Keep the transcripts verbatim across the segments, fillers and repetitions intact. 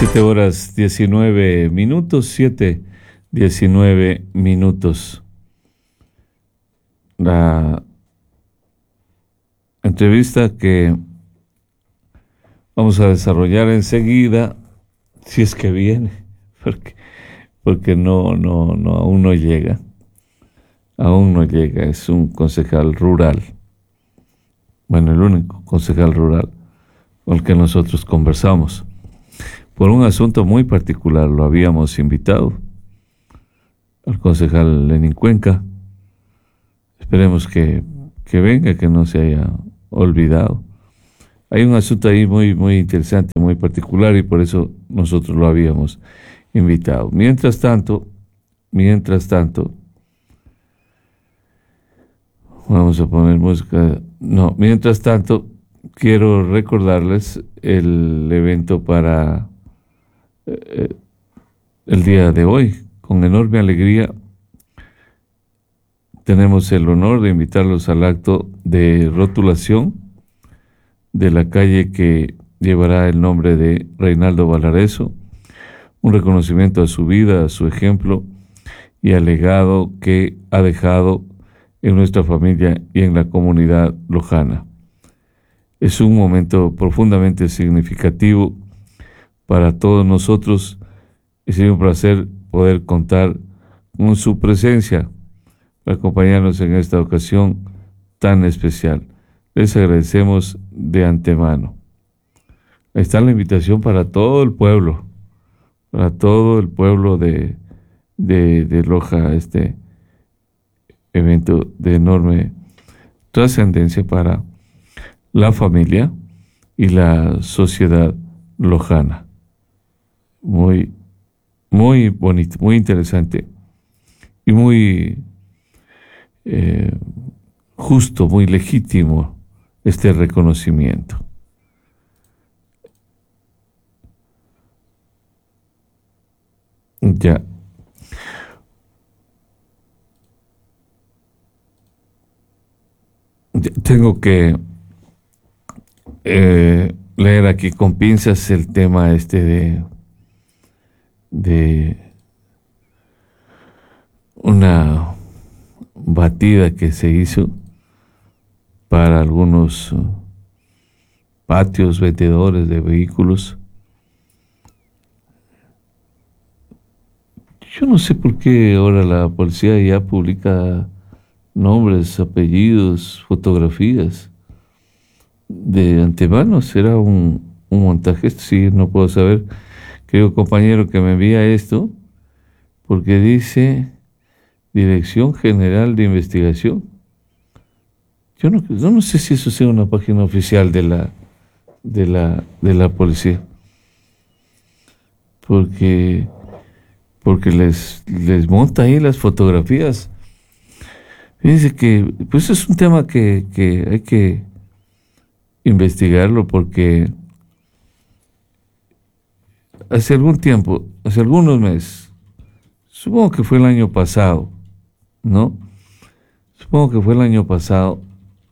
Siete horas diecinueve minutos, siete, diecinueve minutos. La entrevista que vamos a desarrollar enseguida, si es que viene, porque, porque no, no, no, aún no llega, aún no llega, es un concejal rural, bueno, el único concejal rural con el que nosotros conversamos. Por un asunto muy particular lo habíamos invitado al concejal Lenín Cuenca. Esperemos que, que venga, que no se haya olvidado. Hay un asunto ahí muy, muy interesante, muy particular, y por eso nosotros lo habíamos invitado. Mientras tanto, mientras tanto, vamos a poner música. No, mientras tanto, quiero recordarles el evento para eh, el día de hoy. Con enorme alegría tenemos el honor de invitarlos al acto de rotulación de la calle que llevará el nombre de Reinaldo Valareso, un reconocimiento a su vida, a su ejemplo y al legado que ha dejado en nuestra familia y en la comunidad lojana. Es un momento profundamente significativo para todos nosotros y sería un placer poder contar con su presencia para acompañarnos en esta ocasión tan especial. Les agradecemos de antemano. Ahí está la invitación para todo el pueblo, para todo el pueblo de, de, de Loja, este evento de enorme trascendencia para la familia y la sociedad lojana. Muy, muy bonito, muy interesante y muy eh, justo, muy legítimo este reconocimiento. Ya. Tengo que eh, leer aquí con pinzas el tema este de de una batida que se hizo para algunos uh, patios vendedores de vehículos. Yo no sé por qué ahora la policía ya publica nombres, apellidos, fotografías. De antemano será un, un montaje. Esto sí, no puedo saber, querido compañero que me envía esto, porque dice Dirección General de Investigación. Yo no, yo no sé si eso sea una página oficial de la, de la, de la policía, porque, porque les, les monta ahí las fotografías. Fíjense que pues es un tema que, que hay que investigarlo, porque hace algún tiempo, hace algunos meses, supongo que fue el año pasado, ¿no? Supongo que fue el año pasado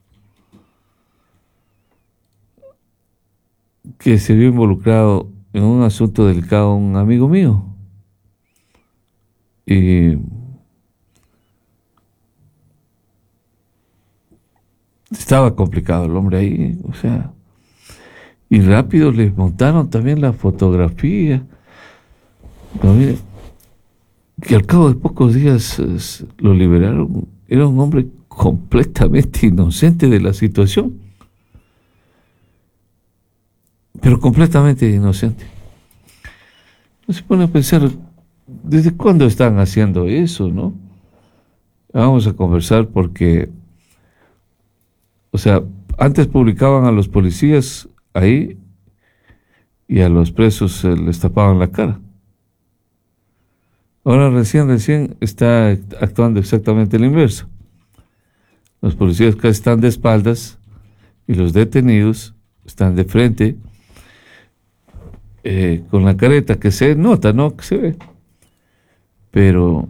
que se vio involucrado en un asunto delicado un amigo mío. Y estaba complicado el hombre ahí, o sea, y rápido les montaron también la fotografía. Pero mire, que al cabo de pocos días eh, lo liberaron. Era un hombre completamente inocente de la situación, pero completamente inocente. No se pone a pensar, ¿desde cuándo están haciendo eso, no? Vamos a conversar porque, o sea, antes publicaban a los policías ahí y a los presos eh, les tapaban la cara. Ahora recién, recién está actuando exactamente el inverso. Los policías casi están de espaldas y los detenidos están de frente, eh, con la careta que se nota, ¿no? Que se ve. Pero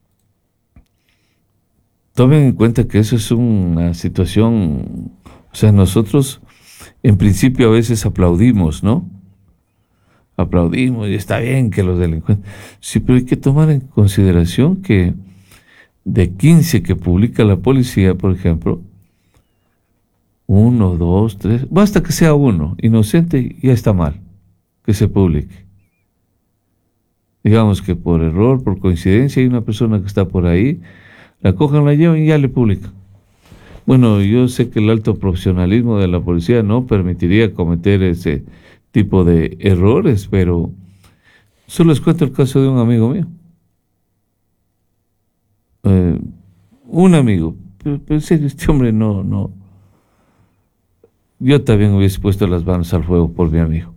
tomen en cuenta que eso es una situación, o sea, nosotros en principio a veces aplaudimos, ¿no? aplaudimos y está bien que los delincuentes... Sí, pero hay que tomar en consideración que de quince que publica la policía, por ejemplo, uno, dos, tres, basta que sea uno inocente, ya está mal que se publique. Digamos que por error, por coincidencia, hay una persona que está por ahí, la cojan, la llevan y ya le publican. Bueno, yo sé que el alto profesionalismo de la policía no permitiría cometer ese tipo de errores, pero solo les cuento el caso de un amigo mío. Eh, un amigo, pero, pero en serio, este hombre no, no. Yo también hubiese puesto las manos al fuego por mi amigo.